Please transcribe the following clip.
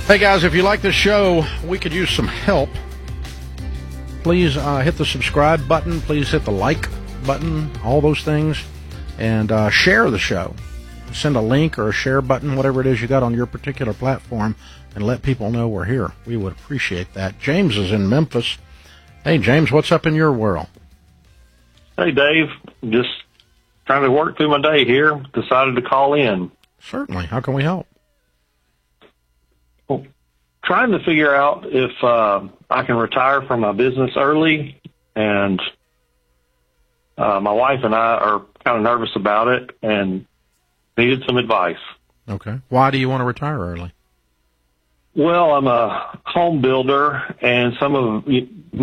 Hey, guys, if you like the show, we could use some help. Please hit the subscribe button. Please hit the like button, all those things. And share the show. Send a link or a share button, whatever it is you got on your particular platform, and let people know we're here. We would appreciate that. James is in Memphis. Hey, James, what's up in your world? Hey, Dave. Just trying to work through my day here. Decided to call in. Certainly. How can we help? Well, trying to figure out if I can retire from my business early, and my wife and I are kind of nervous about it and needed some advice. Okay. Why do you want to retire early? Well, I'm a home builder, and some of